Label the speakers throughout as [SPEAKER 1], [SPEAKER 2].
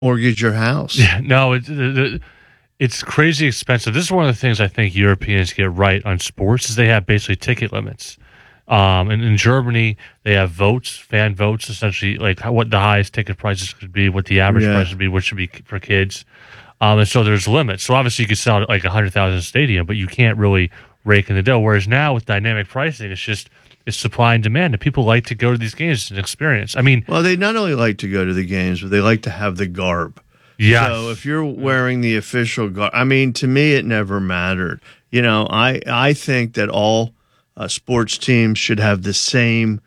[SPEAKER 1] mortgage your house.
[SPEAKER 2] Yeah, no, it's crazy expensive. This is one of the things I think Europeans get right on sports is they have basically ticket limits. And in Germany, they have votes, fan votes, essentially like what the highest ticket prices could be, what the average price would be, what should be for kids. And so there's limits. So obviously you could sell like 100,000 stadium, but you can't really rake in the dough. Whereas now with dynamic pricing, it's supply and demand, and people like to go to these games. It's an experience. I mean,
[SPEAKER 1] well, they not only like to go to the games, but they like to have the garb.
[SPEAKER 2] Yeah.
[SPEAKER 1] So if you're wearing the official garb, I mean, to me, it never mattered. You know, I think that all sports teams should have the same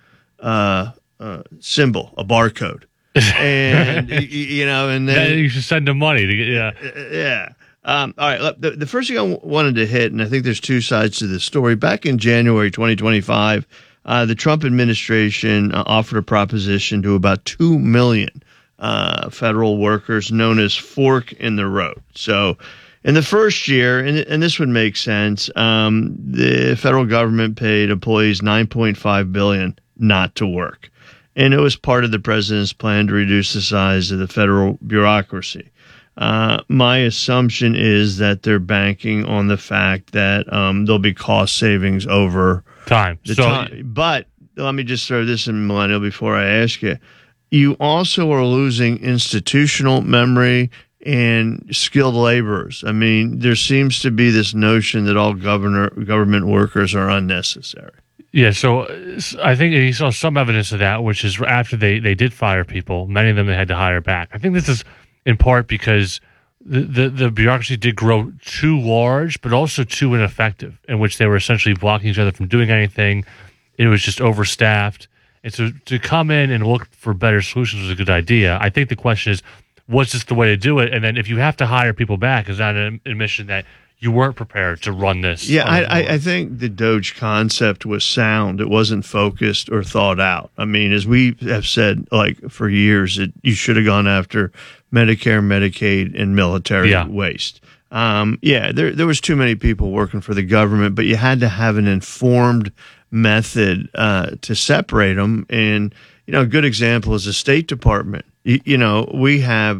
[SPEAKER 1] symbol, a barcode, and you know, and then
[SPEAKER 2] you should send them money to get,
[SPEAKER 1] yeah. All right. The first thing I wanted to hit, and I think there's two sides to this story. Back in January 2025, the Trump administration offered a proposition to about 2 million federal workers known as fork in the road. So in the first year, and this would make sense, the federal government paid employees $9.5 billion not to work. And it was part of the president's plan to reduce the size of the federal bureaucracy. My assumption is that they're banking on the fact that there'll be cost savings over
[SPEAKER 2] time.
[SPEAKER 1] But let me just throw this in, Millennial, before I ask you. You also are losing institutional memory and skilled laborers. I mean, there seems to be this notion that all government workers are unnecessary.
[SPEAKER 2] Yeah, so I think he saw some evidence of that, which is after they did fire people, many of them they had to hire back. I think this is in part because the bureaucracy did grow too large, but also too ineffective, in which they were essentially blocking each other from doing anything. It was just overstaffed. And so to come in and look for better solutions was a good idea. I think the question is, was this the way to do it? And then if you have to hire people back, is that an admission that you weren't prepared to run this?
[SPEAKER 1] Yeah, I think the Doge concept was sound. It wasn't focused or thought out. I mean, as we have said, like for years, you should have gone after Medicare, Medicaid, and military waste. There was too many people working for the government, but you had to have an informed method to separate them. And, you know, a good example is the State Department. You know, we have,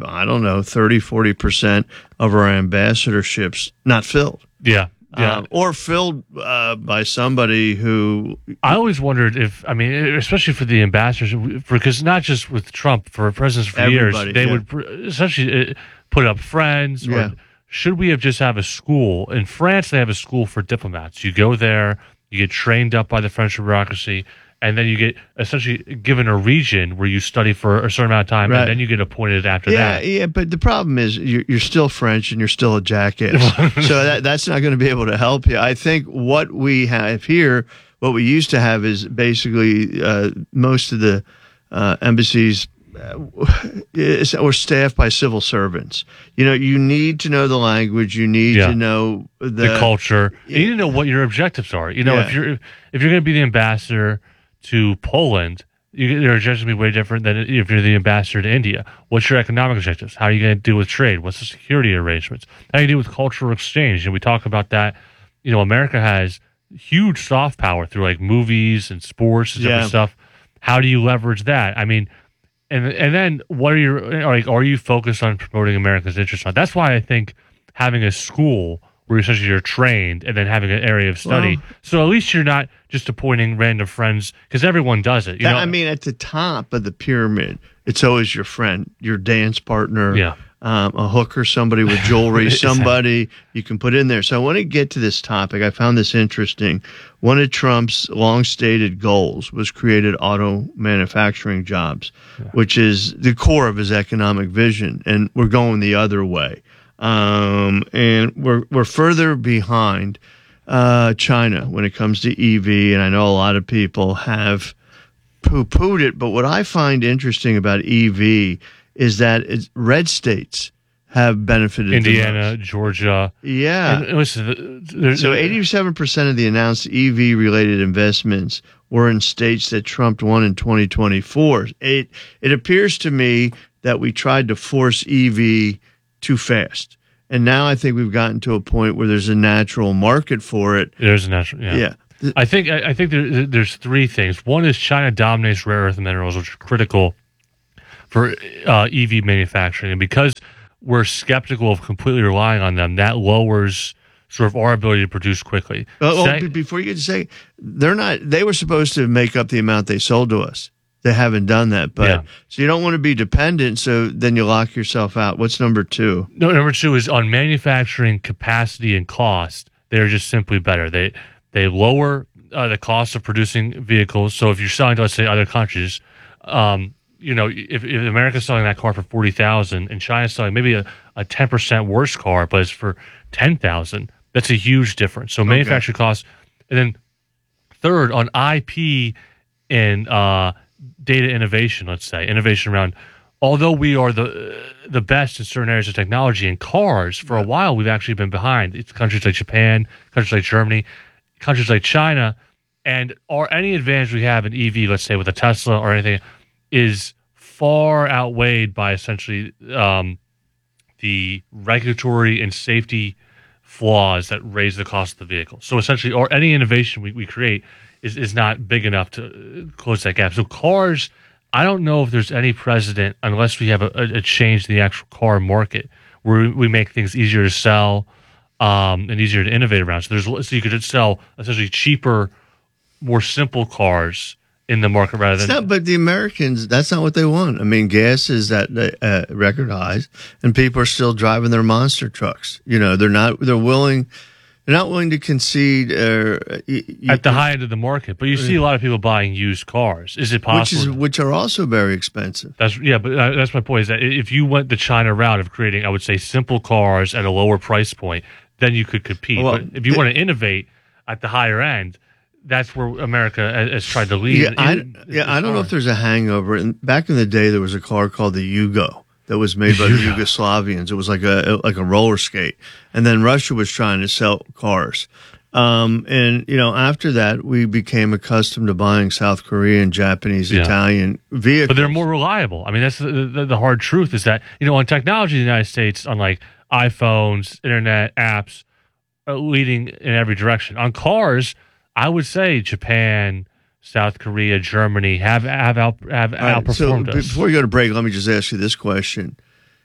[SPEAKER 1] 30-40% of our ambassadorships not filled.
[SPEAKER 2] Yeah.
[SPEAKER 1] Or filled by somebody who...
[SPEAKER 2] I always wondered if, I mean, especially for the ambassadors, because not just with Trump, for presidents for years, they would essentially put up friends. Or should we have just have a school? In France, they have a school for diplomats. You go there, you get trained up by the French bureaucracy, and then you get essentially given a region where you study for a certain amount of time, and then you get appointed after that.
[SPEAKER 1] Yeah, but the problem is you're still French and you're still a jackass. So that's not going to be able to help you. I think what we have here, what we used to have is basically most of the embassies were staffed by civil servants. You know, you need to know the language. You need to know the
[SPEAKER 2] culture. You need to know what your objectives are. You know, if you're going to be the ambassador to Poland, your objectives will be way different than if you're the ambassador to India. What's your economic objectives? How are you going to deal with trade? What's the security arrangements? How do you deal with cultural exchange? And we talk about that. You know, America has huge soft power through like movies and sports and different stuff. How do you leverage that? I mean, and then what are your, like, are you focused on promoting America's interests? That's why I think having a school where essentially you're trained and then having an area of study. So at least you're not just appointing random friends, because everyone does it. You know?
[SPEAKER 1] I mean, at the top of the pyramid, it's always your friend, your dance partner, a hooker, somebody with jewelry, somebody you can put in there. So I want to get to this topic. I found this interesting. One of Trump's long-stated goals was created auto manufacturing jobs, which is the core of his economic vision, and we're going the other way. And we're further behind China when it comes to EV, and I know a lot of people have poo-pooed it, but what I find interesting about EV is that red states have benefited.
[SPEAKER 2] Indiana, Georgia.
[SPEAKER 1] Yeah.
[SPEAKER 2] And listen,
[SPEAKER 1] so 87% of the announced EV-related investments were in states that Trump won in 2024. It appears to me that we tried to force EV too fast. And now I think we've gotten to a point where there's a natural market for it.
[SPEAKER 2] There's a natural, I think there's three things. One is China dominates rare earth minerals, which are critical for EV manufacturing. And because we're skeptical of completely relying on them, that lowers sort of our ability to produce quickly.
[SPEAKER 1] Before you get to say, they were supposed to make up the amount they sold to us. They haven't done that. But so you don't want to be dependent, so then you lock yourself out. What's number two?
[SPEAKER 2] No, number two is on manufacturing capacity and cost. They're just simply better. They lower the cost of producing vehicles. So if you're selling to, let's say, other countries, if America's selling that car for $40,000 and China's selling maybe a 10% worse car, but it's for $10,000, that's a huge difference. So manufacturing costs. And then third, on IP and data innovation, let's say, innovation around, although we are the best in certain areas of technology in cars, for a while we've actually been behind. It's countries like Japan, countries like Germany, countries like China, and any advantage we have in EV, let's say with a Tesla or anything, is far outweighed by essentially the regulatory and safety flaws that raise the cost of the vehicle. So essentially, or any innovation we create is not big enough to close that gap. So cars, I don't know if there's any precedent, unless we have a change in the actual car market, where we make things easier to sell and easier to innovate around. So you could sell essentially cheaper, more simple cars in the market rather than.
[SPEAKER 1] But the Americans, that's not what they want. I mean, gas is at record highs, and people are still driving their monster trucks. They're not willing to concede
[SPEAKER 2] at the high end of the market. But you see a lot of people buying used cars. Is it possible?
[SPEAKER 1] Which are also very expensive.
[SPEAKER 2] But that's my point. Is that if you went the China route of creating, I would say, simple cars at a lower price point, then you could compete. But if you want to innovate at the higher end, that's where America has tried to lead.
[SPEAKER 1] I don't know if there's a hangover. And back in the day, there was a car called the Yugo that was made by the Yugoslavians. It was like a roller skate. And then Russia was trying to sell cars. After that, we became accustomed to buying South Korean, Japanese, Italian vehicles.
[SPEAKER 2] But they're more reliable. I mean, that's the hard truth is that, on technology in the United States, on like iPhones, internet, apps, leading in every direction. On cars, I would say Japan, South Korea, Germany have outperformed us.
[SPEAKER 1] Before you go to break, let me just ask you this question.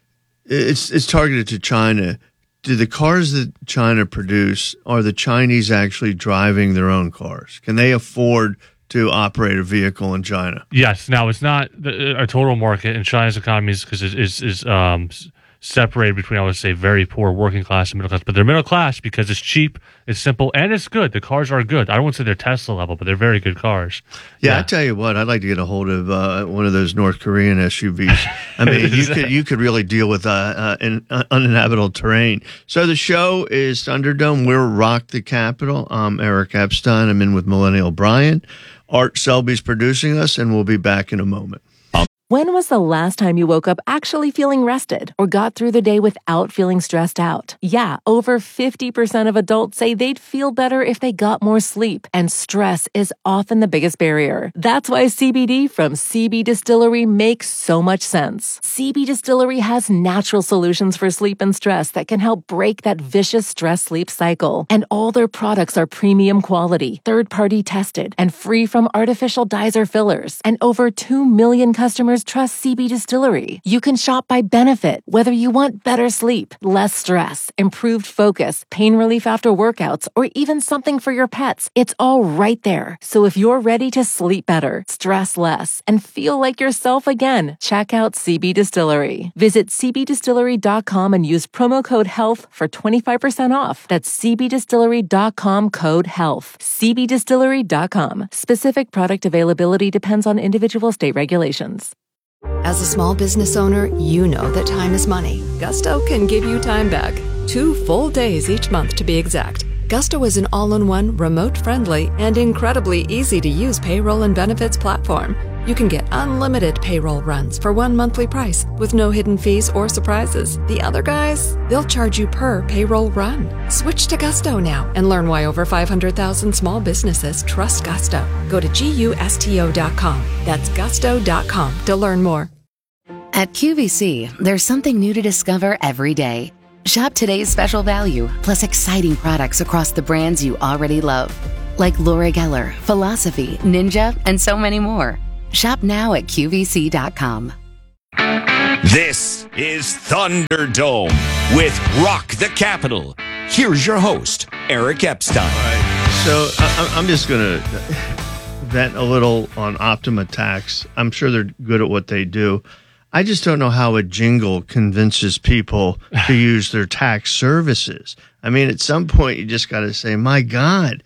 [SPEAKER 1] It's targeted to China. Do the cars that China produce, are the Chinese actually driving their own cars? Can they afford to operate a vehicle in China?
[SPEAKER 2] Yes. Now, it's not a total market in China's economy because it is separated between, I would say, very poor working class and middle class. But they're middle class because it's cheap, it's simple, and it's good. The cars are good. I don't want to say they're Tesla level, but they're very good cars.
[SPEAKER 1] Yeah, I tell you what, I'd like to get a hold of one of those North Korean SUVs. I mean, you could really deal with uninhabitable terrain. So the show is Thunderdome. We're Rock the Capitol. I'm Eric Epstein. I'm in with Millennial Brian. Art Selby's producing us, and we'll be back in a moment.
[SPEAKER 3] When was the last time you woke up actually feeling rested or got through the day without feeling stressed out? Yeah, over 50% of adults say they'd feel better if they got more sleep, and stress is often the biggest barrier. That's why CBD from CB Distillery makes so much sense. CB Distillery has natural solutions for sleep and stress that can help break that vicious stress-sleep cycle. And all their products are premium quality, third-party tested, and free from artificial dyes or fillers. And over 2 million customers trust CB Distillery. You can shop by benefit, whether you want better sleep, less stress, improved focus, pain relief after workouts, or even something for your pets. It's all right there. So if you're ready to sleep better, stress less, and feel like yourself again, check out CB Distillery. Visit cbdistillery.com and use promo code HEALTH for 25% off. That's cbdistillery.com code HEALTH. cbdistillery.com. Specific product availability depends on individual state regulations.
[SPEAKER 4] As a small business owner, you know that time is money. Gusto can give you time back. 2 full days each month to be exact. Gusto is an all-in-one, remote-friendly, and incredibly easy-to-use payroll and benefits platform. You can get unlimited payroll runs for one monthly price with no hidden fees or surprises. The other guys, they'll charge you per payroll run. Switch to Gusto now and learn why over 500,000 small businesses trust Gusto. Go to GUSTO.com. That's gusto.com to learn more.
[SPEAKER 5] At QVC, there's something new to discover every day. Shop today's special value, plus exciting products across the brands you already love. Like Laura Geller, Philosophy, Ninja, and so many more. Shop now at QVC.com.
[SPEAKER 6] This is Thunderdome with Rock the Capital. Here's your host, Eric Epstein.
[SPEAKER 1] All right, so I'm just going to vent a little on Optima Tax. I'm sure they're good at what they do. I just don't know how a jingle convinces people to use their tax services. I mean, at some point, you just got to say, my God,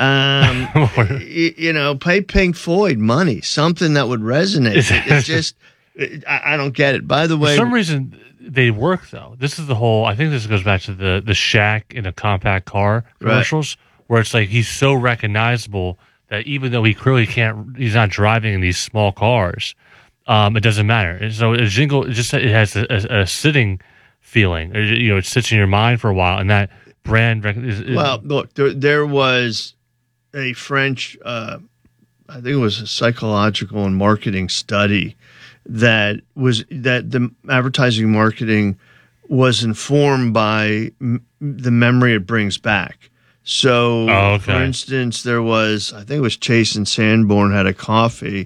[SPEAKER 1] pay Pink Floyd money, something that would resonate. It's just, I don't get it. By the way,
[SPEAKER 2] for some reason, they work, though. This is the whole, I think this goes back to the Shaq in a compact car commercials, where it's like he's so recognizable that even though he clearly he's not driving in these small cars, it doesn't matter. And so a jingle, it has a sitting feeling. It sits in your mind for a while, and that brand.
[SPEAKER 1] Well, look, there was a French, I think it was a psychological and marketing study that the advertising marketing was informed by the memory it brings back. So, for instance, there was, I think it was Chase and Sanborn had a coffee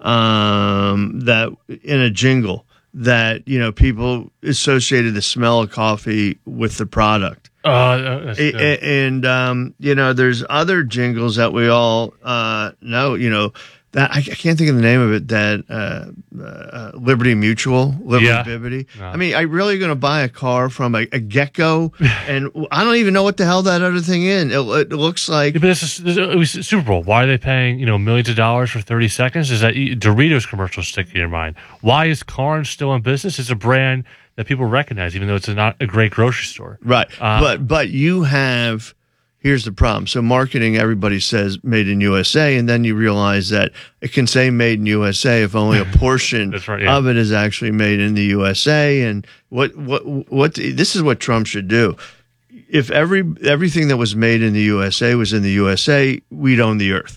[SPEAKER 1] that in a jingle that people associated the smell of coffee with the product.
[SPEAKER 2] That's good.
[SPEAKER 1] And there's other jingles that we all know. That I can't think of the name of it. That Liberty Mutual, Bibbity. No. I mean, I'm really going to buy a car from a Gecko, and I don't even know what the hell that other thing is. It looks like.
[SPEAKER 2] Yeah, but this is Super Bowl. Why are they paying millions of dollars for 30 seconds? Is that Doritos commercial stick in your mind? Why is Carnes still in business? It's a brand that people recognize, even though it's not a great grocery store.
[SPEAKER 1] Right, but you have. Here's the problem. So marketing, everybody says made in USA, and then you realize that it can say made in USA if only a portion of it is actually made in the USA. And what this is what Trump should do. If everything that was made in the USA was in the USA, we'd own the earth.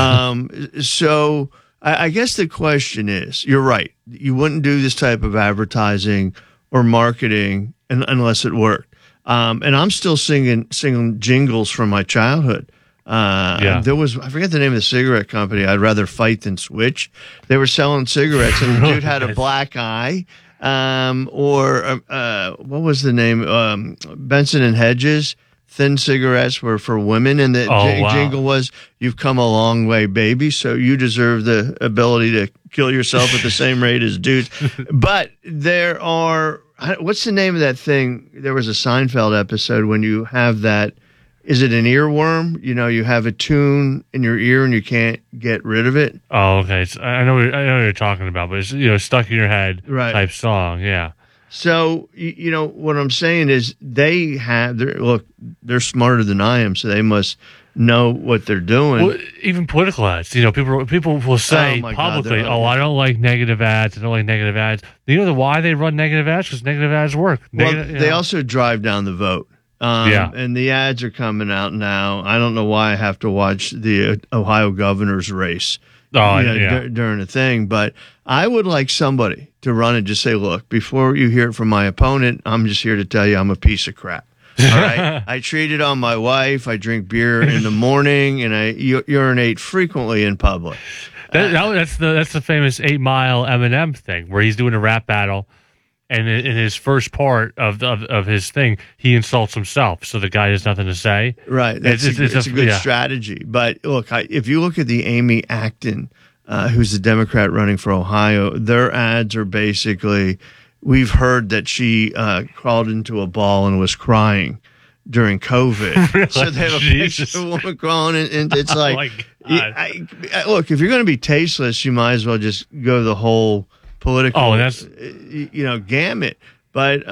[SPEAKER 1] So I guess the question is, you're right. You wouldn't do this type of advertising or marketing unless it worked. And I'm still singing jingles from my childhood. There was, I forget the name of the cigarette company. I'd rather fight than switch. They were selling cigarettes, and the dude had a black eye. What was the name? Benson and Hedges. Thin cigarettes were for women, and the jingle was, "You've come a long way, baby, so you deserve the ability to kill yourself at the same rate as dudes." But there are, what's the name of that thing? There was a Seinfeld episode when you have that, is it an earworm? You have a tune in your ear and you can't get rid of it.
[SPEAKER 2] Oh, okay. I know what you're talking about, but it's stuck in your head type song, yeah.
[SPEAKER 1] So, what I'm saying is they're smarter than I am, so they must know what they're doing.
[SPEAKER 2] Well, even political ads, people will say publicly, I don't like negative ads. I don't like negative ads. You know why they run negative ads? Because negative ads work.
[SPEAKER 1] They also drive down the vote. And the ads are coming out now. I don't know why I have to watch the Ohio governor's race during the thing, but I would like somebody to run and just say, look, before you hear it from my opponent, I'm just here to tell you I'm a piece of crap. All right. I cheated on my wife. I drink beer in the morning, and I urinate frequently in public.
[SPEAKER 2] That's the famous 8 Mile Eminem thing, where he's doing a rap battle, and in his first part of his thing, he insults himself, so the guy has nothing to say.
[SPEAKER 1] Right. It's a good strategy. But look, if you look at the Amy Acton, who's the Democrat running for Ohio, their ads are basically, we've heard that she crawled into a ball and was crying during COVID.
[SPEAKER 2] Really?
[SPEAKER 1] So they have a picture of a woman crawling, and it's like, look, if you're going to be tasteless, you might as well just go the whole political, gamut. But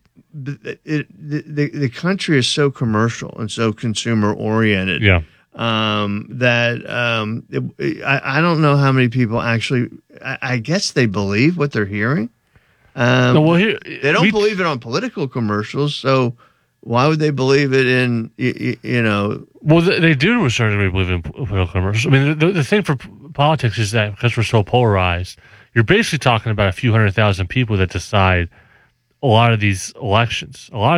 [SPEAKER 1] the country is so commercial and so consumer oriented.
[SPEAKER 2] Yeah.
[SPEAKER 1] I don't know how many people actually. I guess they believe what they're hearing. They don't believe it on political commercials, so why would they believe it in?
[SPEAKER 2] Well, they do to a certain degree believe in political commercials. I mean, the thing for politics is that because we're so polarized, you're basically talking about a few 100,000 people that decide a lot of these elections. So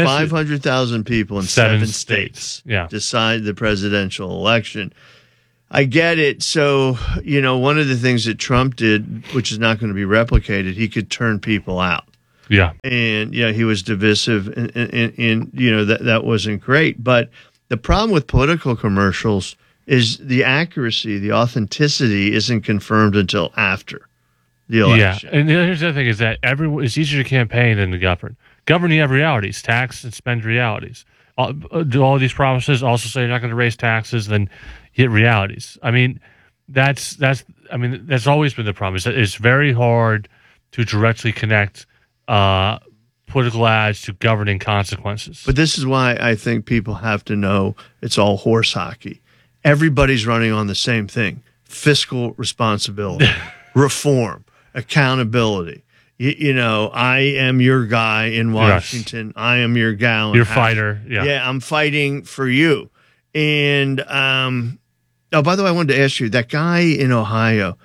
[SPEAKER 1] 500,000 people in 7 states
[SPEAKER 2] Yeah.
[SPEAKER 1] decide the presidential election. I get it. So, one of the things that Trump did, which is not going to be replicated, he could turn people out.
[SPEAKER 2] Yeah.
[SPEAKER 1] And, he was divisive, and that wasn't great. But the problem with political commercials is the accuracy, the authenticity isn't confirmed until after the election.
[SPEAKER 2] Yeah. And here's the other thing is that it's easier to campaign than to govern. Govern, you have realities, tax and spend realities. Do all these promises, also say you're not going to raise taxes, then hit realities. I mean, that's always been the problem. It's very hard to directly connect political ads to governing consequences.
[SPEAKER 1] But this is why I think people have to know it's all horse hockey. Everybody's running on the same thing: fiscal responsibility, reform, accountability. I am your guy in Washington. Yes. I am your gal.
[SPEAKER 2] Your fighter. Yeah.
[SPEAKER 1] Yeah, I'm fighting for you. And, by the way, I wanted to ask you, that guy in Ohio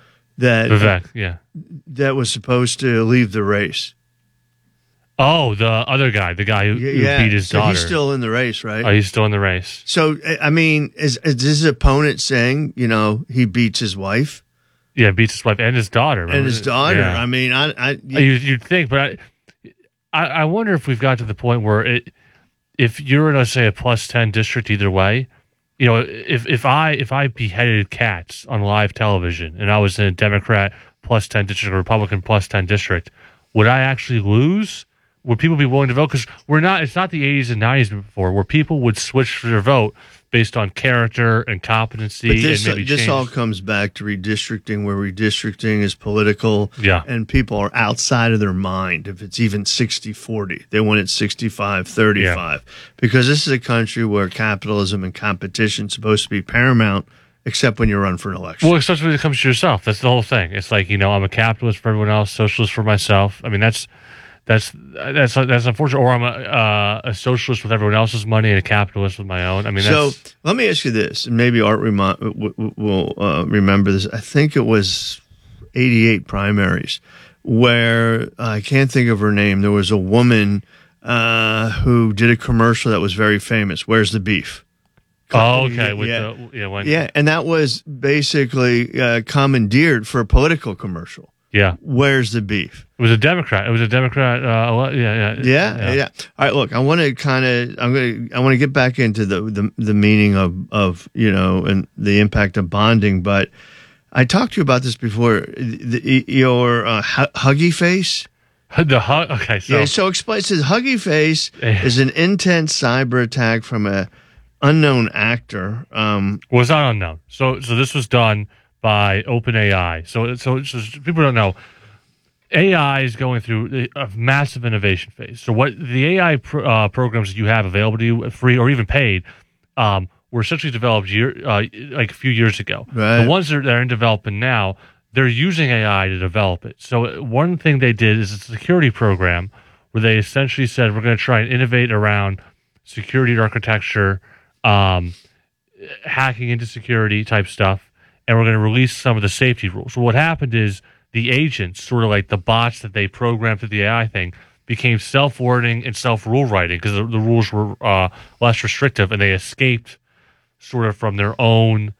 [SPEAKER 1] that was supposed to leave the race.
[SPEAKER 2] Oh, the other guy, the guy who beat his daughter.
[SPEAKER 1] He's still in the race, right?
[SPEAKER 2] Oh, he's still in the race.
[SPEAKER 1] So, I mean, is his opponent saying, he beats his wife?
[SPEAKER 2] Yeah, beats his wife and his daughter.
[SPEAKER 1] And his daughter. Yeah. I mean,
[SPEAKER 2] you'd think, but I wonder if we've got to the point where if you're in, let's say, a +10 district either way, if I beheaded cats on live television and I was in a Democrat +10 district or Republican +10 district, would I actually lose? Would people be willing to vote? Because it's not the 80s and 90s before, where people would switch their vote based on character and competency.
[SPEAKER 1] But this all comes back to redistricting, where redistricting is political, and people are outside of their mind. If it's even 60-40, they want it 65-35, because this is a country where capitalism and competition is supposed to be paramount, except when you run for an election.
[SPEAKER 2] Well, especially when it comes to yourself. That's the whole thing. It's like, I'm a capitalist for everyone else, socialist for myself. I mean, that's unfortunate. Or I'm a socialist with everyone else's money and a capitalist with my own. I mean,
[SPEAKER 1] so let me ask you this, and maybe Art will remember this. I think it was 88 primaries where I can't think of her name. There was a woman who did a commercial that was very famous. Where's the beef?
[SPEAKER 2] Oh, okay.
[SPEAKER 1] And that was basically commandeered for a political commercial.
[SPEAKER 2] Yeah.
[SPEAKER 1] Where's the beef?
[SPEAKER 2] It was a Democrat.
[SPEAKER 1] Yeah. All right. Look, I want to get back into the meaning of and the impact of bonding. But I talked to you about this before. Your Huggy Face.
[SPEAKER 2] Okay.
[SPEAKER 1] So explain. It says Huggy Face is an intense cyber attack from a unknown actor.
[SPEAKER 2] Well, it's not unknown. So this was done by OpenAI. So people don't know, AI is going through a massive innovation phase. So what the AI programs that you have available to you, free or even paid, were essentially developed like a few years ago.
[SPEAKER 1] Right.
[SPEAKER 2] The ones that are in development now, they're using AI to develop it. So one thing they did is a security program where they essentially said, we're going to try and innovate around security architecture, hacking into security type stuff, and we're going to release some of the safety rules. So what happened is the agents, sort of like the bots that they programmed through the AI thing, became self-wording and self-rule writing because the rules were less restrictive, and they escaped sort of from their own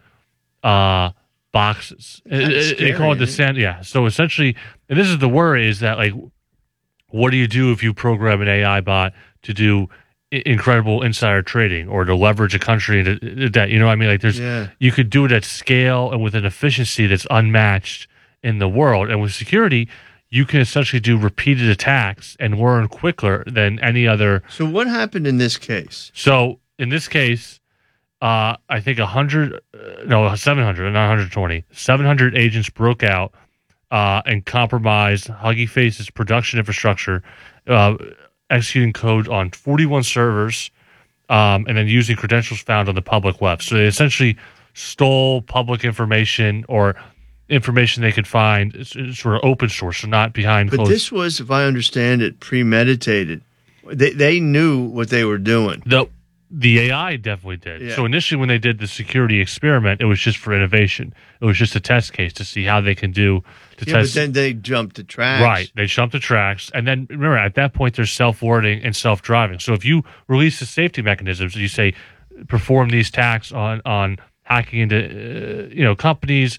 [SPEAKER 2] boxes. They call it the sand. Yeah. So essentially, and this is the worry, is that, like, what do you do if you program an AI bot to do incredible insider trading or to leverage a country into debt? You know what I mean? Like, you could do it at scale and with an efficiency that's unmatched in the world. And with security, you can essentially do repeated attacks and learn quicker than any other.
[SPEAKER 1] So what happened in this case?
[SPEAKER 2] So in this case, I think 700, not 120, 700 agents broke out and compromised Huggy Face's production infrastructure, executing code on 41 servers, and then using credentials found on the public web. So they essentially stole public information or information they could find. It's sort of open source, so not behind closed.
[SPEAKER 1] But this was, if I understand it, premeditated. They knew what they were doing.
[SPEAKER 2] The AI definitely did.
[SPEAKER 1] Yeah.
[SPEAKER 2] So initially when they did the security experiment, it was just for innovation. It was just a test case to see how they can do to test.
[SPEAKER 1] But then they jumped the tracks.
[SPEAKER 2] Right. They jumped the tracks. And then remember, at that point, there's self-wording and self-driving. So if you release the safety mechanisms, you say, perform these tasks on hacking into companies.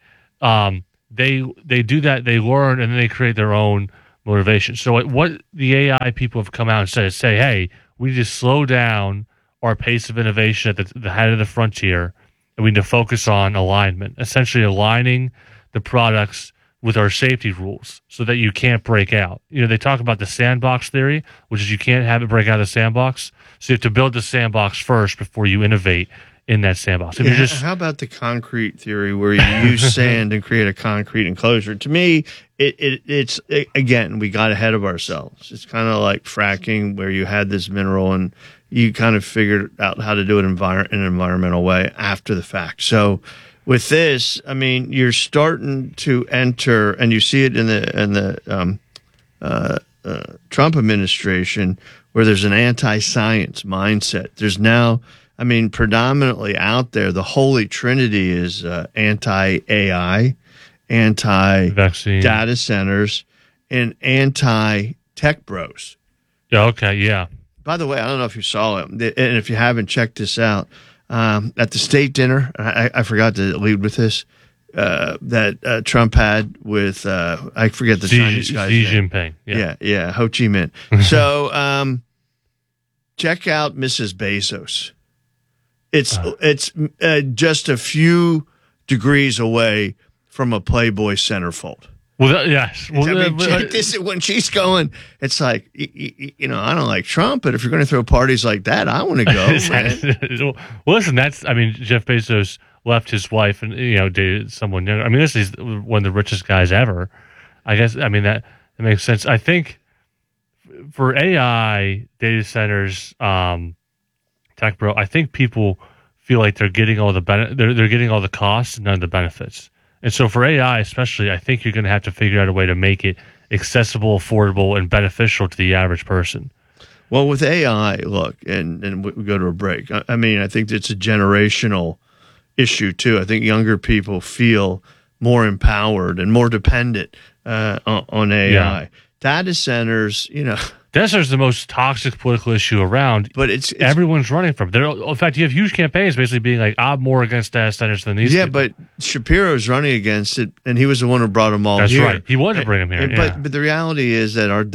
[SPEAKER 2] They do that. They learn and then they create their own motivation. So what the AI people have come out and said is hey, we need to slow down our pace of innovation at the head of the frontier, and we need to focus on alignment, essentially aligning the products with our safety rules so that you can't break out. They talk about the sandbox theory, which is you can't have it break out of the sandbox. So you have to build the sandbox first before you innovate in that sandbox.
[SPEAKER 1] How about the concrete theory where you use sand and create a concrete enclosure? To me, it's again, we got ahead of ourselves. It's kind of like fracking where you had this mineral and you kind of figured out how to do it in an environmental way after the fact. So with this, I mean, you're starting to enter, and you see it in the Trump administration, where there's an anti-science mindset. There's now, I mean, predominantly out there, the holy trinity is anti-AI, anti-vaccine, data centers, and anti-tech bros.
[SPEAKER 2] Yeah. Okay. Yeah.
[SPEAKER 1] By the way, I don't know if you saw it, and if you haven't, checked this out. At the state dinner, I forgot to lead with this, that Trump had with, I forget the Chinese guy's name.
[SPEAKER 2] Xi Jinping.
[SPEAKER 1] Yeah, Ho Chi Minh. So check out Mrs. Bezos. It's just a few degrees away from a Playboy centerfold.
[SPEAKER 2] Well, yes. Well,
[SPEAKER 1] check this. When she's going, it's like, I don't like Trump, but if you're going to throw parties like that, I want to go, man.
[SPEAKER 2] Well, listen, Jeff Bezos left his wife and, dated someone younger. I mean, this is one of the richest guys ever. I guess, I mean, that makes sense. I think for AI, data centers, tech bro, I think people feel like they're getting all the they're getting all the costs and none of the benefits. And so for AI especially, I think you're going to have to figure out a way to make it accessible, affordable, and beneficial to the average person.
[SPEAKER 1] Well, with AI, look, and we go to a break. I mean, I think it's a generational issue, too. I think younger people feel more empowered and more dependent on AI. Yeah. Data centers,
[SPEAKER 2] Data centers is the most toxic political issue around, but it's everyone's running from. In fact, you have huge campaigns basically being like, I'm more against data centers than these people.
[SPEAKER 1] But Shapiro's running against it, and he was the one who brought them all
[SPEAKER 2] That's
[SPEAKER 1] here.
[SPEAKER 2] That's right. He wanted to bring them here.
[SPEAKER 1] But the reality is that our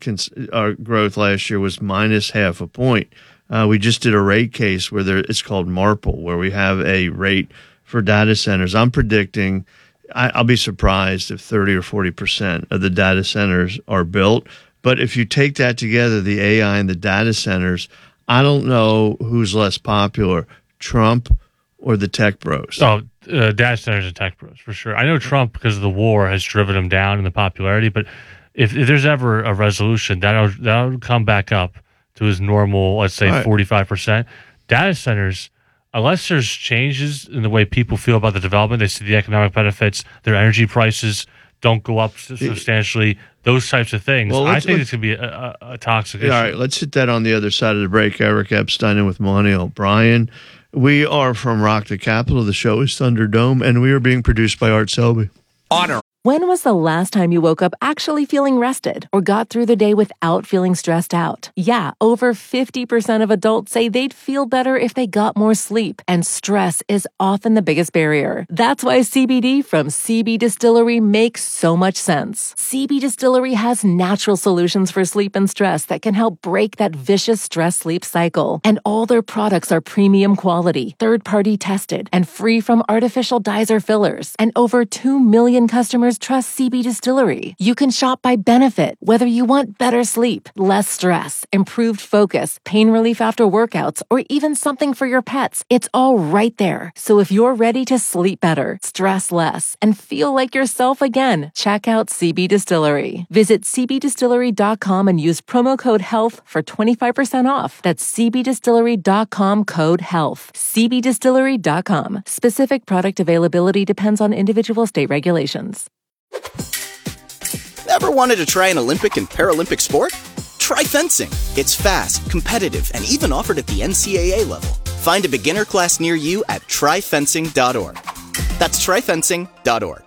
[SPEAKER 1] our growth last year was minus half a point. We just did a rate case where it's called MARPL, where we have a rate for data centers. I'm predicting I'll be surprised if 30 or 40% of the data centers are built. But if you take that together, the AI and the data centers, I don't know who's less popular, Trump or the tech bros.
[SPEAKER 2] Oh, data centers and tech bros, for sure. I know Trump, because of the war, has driven him down in the popularity. But if there's ever a resolution, that'll come back up to his normal, let's say, 45%. Data centers, unless there's changes in the way people feel about the development, they see the economic benefits, their energy prices don't go up substantially, those types of things. Well, I think it's going to be a toxic issue.
[SPEAKER 1] All right, let's hit that on the other side of the break. Eric Epstein in with Millennial Brian. We are from Rock the Capital. The show is Thunderdome, and we are being produced by Art Selby.
[SPEAKER 6] Honor.
[SPEAKER 3] When was the last time you woke up actually feeling rested or got through the day without feeling stressed out? Yeah, over 50% of adults say they'd feel better if they got more sleep, and stress is often the biggest barrier. That's why CBD from CB Distillery makes so much sense. CB Distillery has natural solutions for sleep and stress that can help break that vicious stress-sleep cycle. And all their products are premium quality, third-party tested, and free from artificial dyes or fillers. And over 2 million customers trust CB Distillery. You can shop by benefit, whether you want better sleep, less stress, improved focus, pain relief after workouts, or even something for your pets. It's all right there. So if you're ready to sleep better, stress less, and feel like yourself again, check out CB Distillery. Visit cbdistillery.com and use promo code HEALTH for 25% off. That's cbdistillery.com, code HEALTH. cbdistillery.com. Specific product availability depends on individual state regulations.
[SPEAKER 7] Ever wanted to try an Olympic and Paralympic sport? Try fencing. It's fast, competitive, and even offered at the NCAA level. Find a beginner class near you at tryfencing.org. That's tryfencing.org.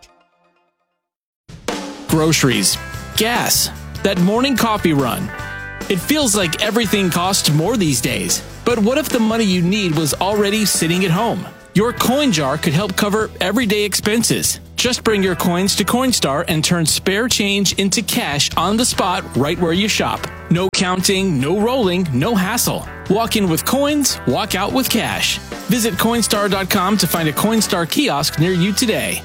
[SPEAKER 8] Groceries, gas, that morning coffee run. It feels like everything costs more these days. But what if the money you need was already sitting at home? Your coin jar could help cover everyday expenses. Just bring your coins to Coinstar and turn spare change into cash on the spot right where you shop. No counting, no rolling, no hassle. Walk in with coins, walk out with cash. Visit Coinstar.com to find a Coinstar kiosk near you today.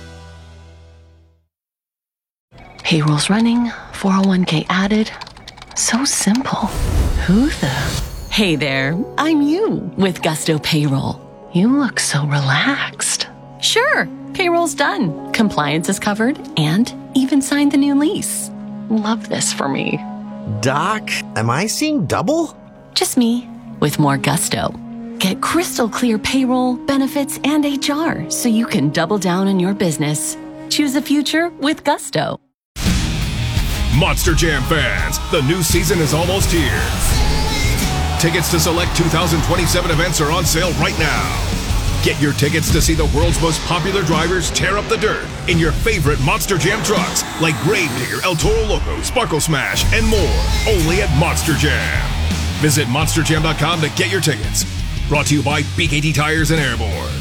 [SPEAKER 3] Payroll's running, 401k added. So simple. Who the? Hey there, I'm you with Gusto Payroll. You look so relaxed. Sure, payroll's done. Compliance is covered and even signed the new lease. Love this for me.
[SPEAKER 9] Doc, am I seeing double?
[SPEAKER 3] Just me with more gusto. Get crystal clear payroll, benefits, and HR so you can double down on your business. Choose a future with Gusto.
[SPEAKER 10] Monster Jam fans, the new season is almost here. Tickets to select 2027 events are on sale right now. Get your tickets to see the world's most popular drivers tear up the dirt in your favorite Monster Jam trucks like Gravedigger, El Toro Loco, Sparkle Smash, and more. Only at Monster Jam. Visit monsterjam.com to get your tickets. Brought to you by BKT Tires and Airborne.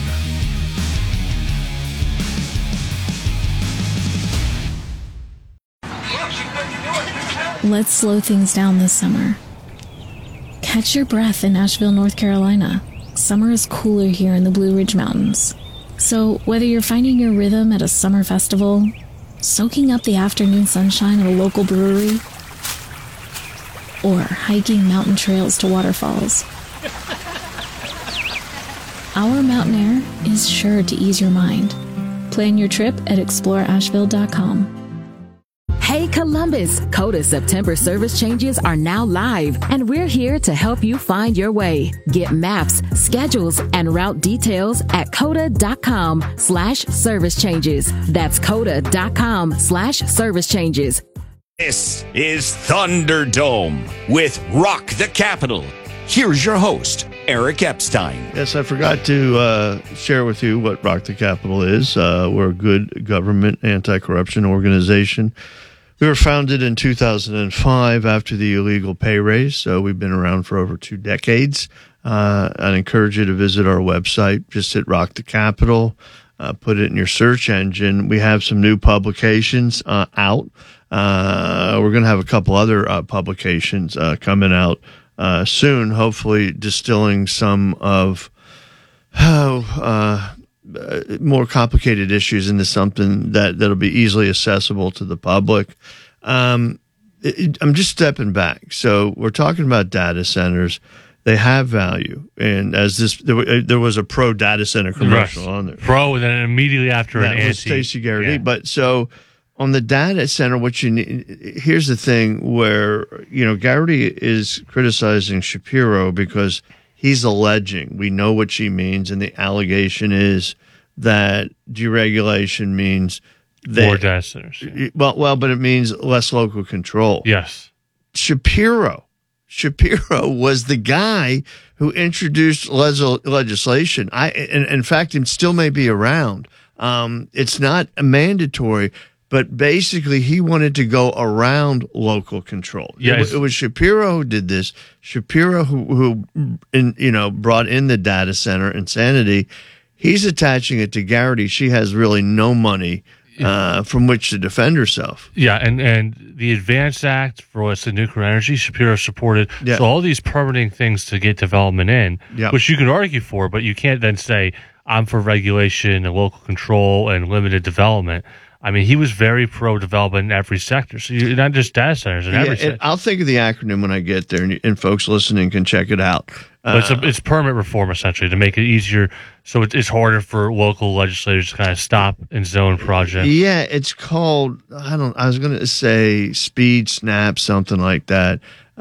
[SPEAKER 11] Let's slow things down this summer. Catch your breath in Asheville, North Carolina. Summer is cooler here in the Blue Ridge Mountains. So whether you're finding your rhythm at a summer festival, soaking up the afternoon sunshine at a local brewery, or hiking mountain trails to waterfalls, our mountain air is sure to ease your mind. Plan your trip at exploreasheville.com.
[SPEAKER 12] Hey Columbus, Coda September service changes are now live, and we're here to help you find your way. Get maps, schedules, and route details at coda.com/service changes. That's coda.com/service changes.
[SPEAKER 6] This is Thunderdome with Rock the Capital. Here's your host, Eric Epstein.
[SPEAKER 1] Yes, I forgot to share with you what Rock the Capital is. We're a good government anti-corruption organization. We were founded in 2005 after the illegal pay raise, so we've been around for over 2 decades. I'd encourage you to visit our website. Just hit Rock the Capital, put it in your search engine. We have some new publications out. We're going to have a couple other publications coming out soon, hopefully distilling some of more complicated issues into something that'll be easily accessible to the public. I'm just stepping back. So we're talking about data centers. They have value, and as there was a pro data center commercial on there.
[SPEAKER 2] Pro, and then immediately after an anti.
[SPEAKER 1] Stacey Garrity. Yeah. But so on the data center, what you need, here's the thing where Garrity is criticizing Shapiro because he's alleging, we know what she means, and the allegation is that deregulation means
[SPEAKER 2] more data centers.
[SPEAKER 1] Yeah. Well, but it means less local control.
[SPEAKER 2] Yes.
[SPEAKER 1] Shapiro was the guy who introduced legislation. In fact, it still may be around. It's not mandatory, but basically he wanted to go around local control.
[SPEAKER 2] Yes.
[SPEAKER 1] It was Shapiro who did this. Shapiro who brought in the data center insanity. He's attaching it to Garrity. She has really no money from which to defend herself.
[SPEAKER 2] Yeah, and the Advance Act for what's the nuclear energy, Shapiro supported.
[SPEAKER 1] Yeah.
[SPEAKER 2] So all these permitting things to get development in, which you can argue for, but you can't then say, I'm for regulation and local control and limited development. I mean, he was very pro-development in every sector. So you're not just data centers in every sector.
[SPEAKER 1] I'll think of the acronym when I get there, and folks listening can check it out.
[SPEAKER 2] It's permit reform, essentially, to make it easier so it's harder for local legislators to kind of stop and zone projects.
[SPEAKER 1] Yeah, it's called, I was going to say Speed Snap, something like that.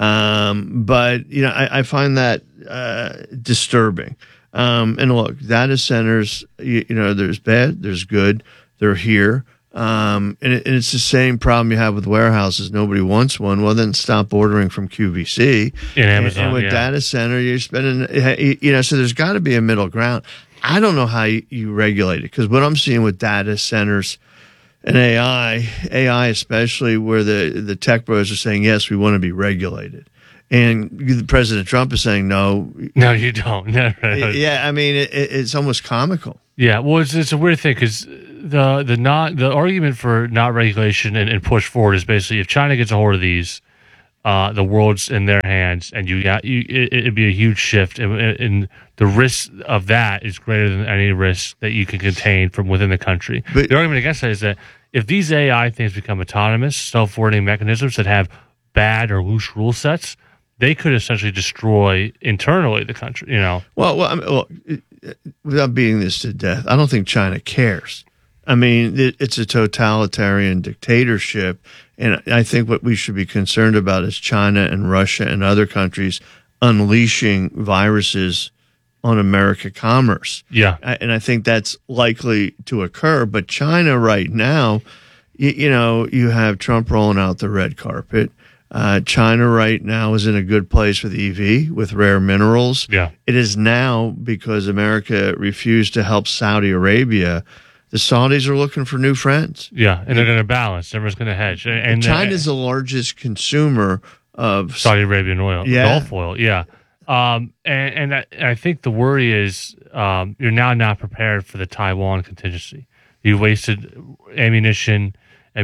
[SPEAKER 1] But, I find that disturbing. And look, data centers, there's bad, there's good, they're here. And it's the same problem you have with warehouses. Nobody wants one. Well, then stop ordering from QVC.
[SPEAKER 2] In Amazon,
[SPEAKER 1] and with data center, you're spending, so there's got to be a middle ground. I don't know how you regulate it, because what I'm seeing with data centers, And AI especially, where the tech bros are saying, yes, we want to be regulated. And President Trump is saying, no.
[SPEAKER 2] No, you don't.
[SPEAKER 1] Yeah, I mean, it's almost comical.
[SPEAKER 2] Yeah, well, it's a weird thing because the argument for not regulation and push forward is basically if China gets a hold of these, the world's in their hands, and it'd be a huge shift, and the risk of that is greater than any risk that you can contain from within the country. But the argument against that is that if these AI things become autonomous, self-ordering mechanisms that have bad or loose rule sets, they could essentially destroy internally the country.
[SPEAKER 1] Well, without beating this to death, I don't think China cares. I mean, it's a totalitarian dictatorship, and I think what we should be concerned about is China and Russia and other countries unleashing viruses on American commerce.
[SPEAKER 2] Yeah.
[SPEAKER 1] And I think that's likely to occur. But China right now, you have Trump rolling out the red carpet. China right now is in a good place with EV, with rare minerals.
[SPEAKER 2] Yeah.
[SPEAKER 1] It is now because America refused to help Saudi Arabia. The Saudis are looking for new friends.
[SPEAKER 2] Yeah, and they're going to balance. Everyone's going to hedge. And
[SPEAKER 1] China's the largest consumer of
[SPEAKER 2] Saudi Arabian oil,
[SPEAKER 1] yeah.
[SPEAKER 2] Gulf oil. Yeah. And I think the worry is you're now not prepared for the Taiwan contingency. You wasted munitions,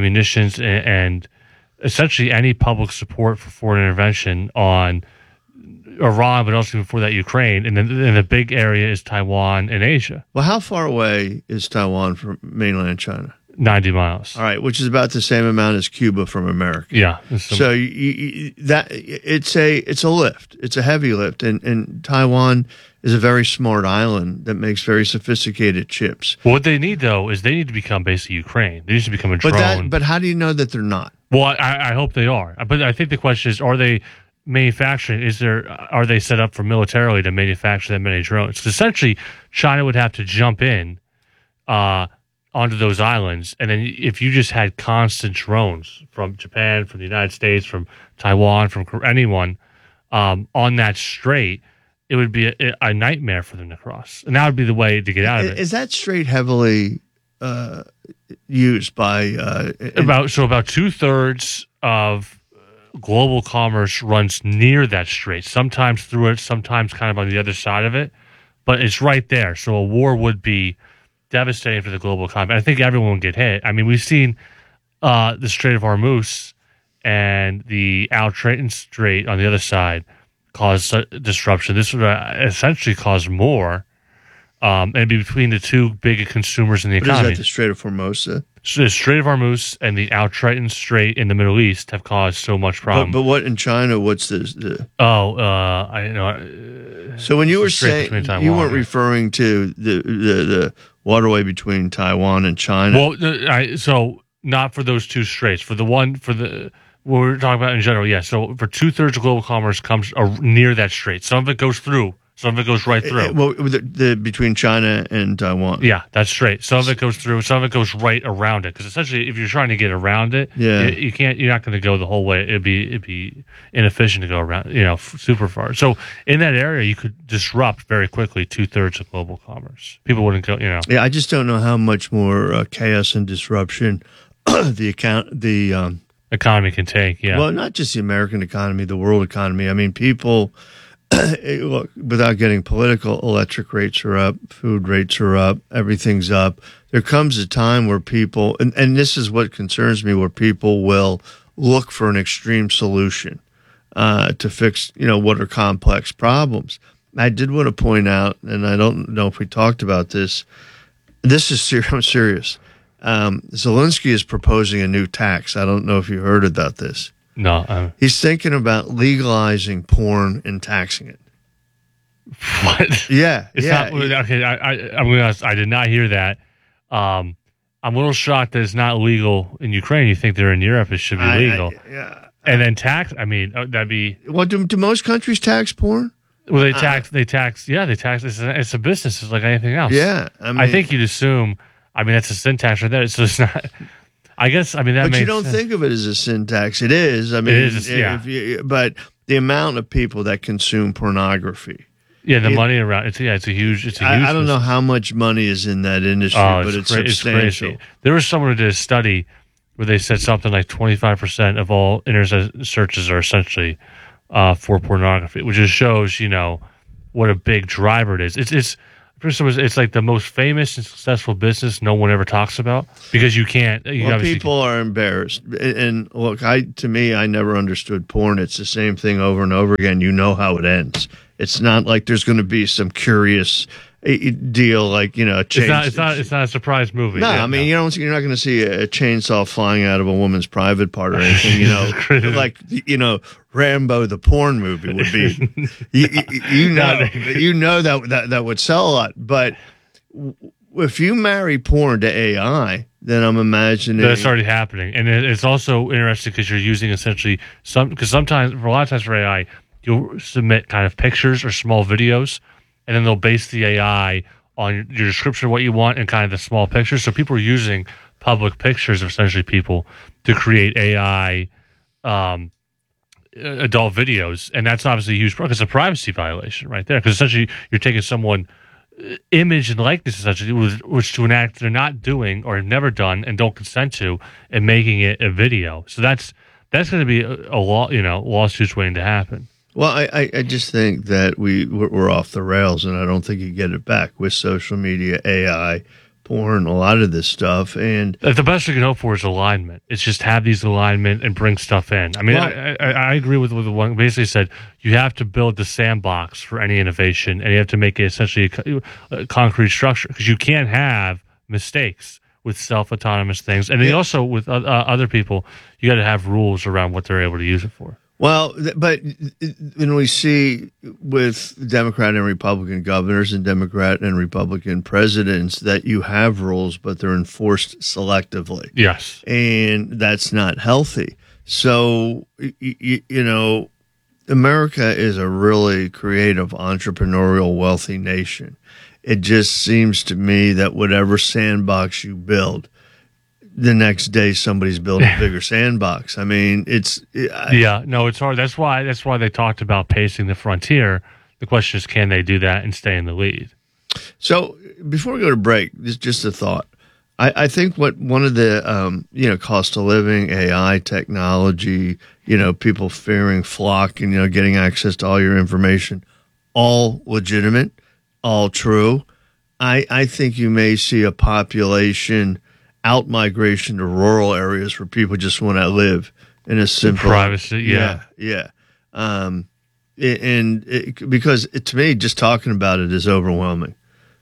[SPEAKER 2] and essentially any public support for foreign intervention on Iran, but also before that Ukraine, and then the big area is Taiwan and Asia.
[SPEAKER 1] Well, how far away is Taiwan from mainland China?
[SPEAKER 2] 90 miles.
[SPEAKER 1] All right, which is about the same amount as Cuba from America.
[SPEAKER 2] Yeah.
[SPEAKER 1] So it's a lift. It's a heavy lift, and Taiwan is a very smart island that makes very sophisticated chips.
[SPEAKER 2] Well, what they need though is they need to become basically Ukraine. They need to become a drone.
[SPEAKER 1] But how do you know that they're not?
[SPEAKER 2] Well, I hope they are. But I think the question is, are they manufacturing? Are they set up for militarily to manufacture that many drones? Because essentially, China would have to jump in onto those islands, and then if you just had constant drones from Japan, from the United States, from Taiwan, from anyone on that strait, it would be a nightmare for them to cross, and that would be the way to get out of it.
[SPEAKER 1] Is that strait heavily used by
[SPEAKER 2] about 2/3 of global commerce runs near that strait, sometimes through it, sometimes kind of on the other side of it, but it's right there. So a war would be devastating for the global economy. I think everyone would get hit. I mean, we've seen the Strait of Hormuz and the Al Triton Strait on the other side cause disruption. This would essentially cause more, and be between the two big consumers in the economy.
[SPEAKER 1] What is that, the Strait of Formosa?
[SPEAKER 2] So the Strait of Hormuz and the Al Triton Strait in the Middle East have caused so much problem.
[SPEAKER 1] But what in China? What's this?
[SPEAKER 2] I know.
[SPEAKER 1] So when you were saying you weren't referring to the waterway between Taiwan and China.
[SPEAKER 2] Well, so not for those two straits. For what we're talking about in general, yeah. So for 2/3 of global commerce comes near that strait. Some of it goes through. Some of it goes right through.
[SPEAKER 1] Well, between China and Taiwan.
[SPEAKER 2] Yeah, that's straight. Some of it goes through. Some of it goes right around it. Because essentially, if you're trying to get around it, you can't. You're not going to go the whole way. It'd be inefficient to go around. Super far. So in that area, you could disrupt very quickly 2/3 of global commerce. People wouldn't go.
[SPEAKER 1] Yeah, I just don't know how much more chaos and disruption the
[SPEAKER 2] economy can take. Yeah.
[SPEAKER 1] Well, not just the American economy, the world economy. I mean, people. Look, without getting political, electric rates are up, food rates are up, everything's up. There comes a time where people, and this is what concerns me, where people will look for an extreme solution to fix, what are complex problems. I did want to point out, and I don't know if we talked about this. This is I'm serious. Zelensky is proposing a new tax. I don't know if you heard about this.
[SPEAKER 2] No.
[SPEAKER 1] He's thinking about legalizing porn and taxing it.
[SPEAKER 2] What?
[SPEAKER 1] Yeah.
[SPEAKER 2] Not, okay, I'm going to honest, I did not hear that. I'm a little shocked that it's not legal in Ukraine. You think they're in Europe, it should be legal. And then tax, that'd be...
[SPEAKER 1] Well, do most countries tax porn?
[SPEAKER 2] Well, they tax. It's a business. It's like anything else.
[SPEAKER 1] Yeah.
[SPEAKER 2] I think you'd assume, that's a sin tax right there. So it's not... I guess, that makes
[SPEAKER 1] But you don't
[SPEAKER 2] sense.
[SPEAKER 1] think of it as a sin tax. It is.
[SPEAKER 2] It is, yeah.
[SPEAKER 1] But the amount of people that consume pornography
[SPEAKER 2] Yeah, the money around it's a huge.
[SPEAKER 1] I don't know how much money is in that industry, but it's substantial.
[SPEAKER 2] Crazy. There was someone who did a study where they said something like 25% of all internet searches are essentially for pornography, which just shows what a big driver it is. It's like the most famous and successful business no one ever talks about because you can't.
[SPEAKER 1] People are embarrassed. And look, I never understood porn. It's the same thing over and over again. You know how it ends. It's not like there's going to be some curious deal like a chainsaw.
[SPEAKER 2] It's not a surprise movie.
[SPEAKER 1] No, you're not going to see a chainsaw flying out of a woman's private part or anything. Like Rambo the porn movie would be. That would sell a lot. But if you marry porn to AI, then I'm imagining
[SPEAKER 2] that's already happening, and it's also interesting because you're using essentially because sometimes for a lot of times for AI. You'll submit kind of pictures or small videos, and then they'll base the AI on your description of what you want and kind of the small pictures. So people are using public pictures of essentially people to create AI adult videos, and that's obviously a huge problem. It's a privacy violation right there because essentially you're taking someone image and likeness essentially, which to an act they're not doing or have never done and don't consent to, and making it a video. So that's going to be a lawsuits waiting to happen.
[SPEAKER 1] Well, I just think that we're off the rails, and I don't think you get it back with social media, AI, porn, a lot of this stuff. And
[SPEAKER 2] the best we can hope for is alignment. It's just have these alignment and bring stuff in. I agree with the one basically said you have to build the sandbox for any innovation, and you have to make it essentially a concrete structure because you can't have mistakes with self-autonomous things. And then also with other people, you got to have rules around what they're able to use it for.
[SPEAKER 1] Well, but when we see with Democrat and Republican governors and Democrat and Republican presidents that you have rules, but they're enforced selectively.
[SPEAKER 2] Yes.
[SPEAKER 1] And that's not healthy. So, America is a really creative, entrepreneurial, wealthy nation. It just seems to me that whatever sandbox you build, the next day somebody's building a bigger sandbox. It's
[SPEAKER 2] hard. That's why they talked about pacing the frontier. The question is, can they do that and stay in the lead?
[SPEAKER 1] So before we go to break, just a thought. I think one of the cost of living, AI technology, people fearing FLoC and getting access to all your information, all legitimate, all true. I think you may see a population out migration to rural areas where people just want to live in a simple
[SPEAKER 2] privacy. Yeah.
[SPEAKER 1] Because to me, just talking about it is overwhelming.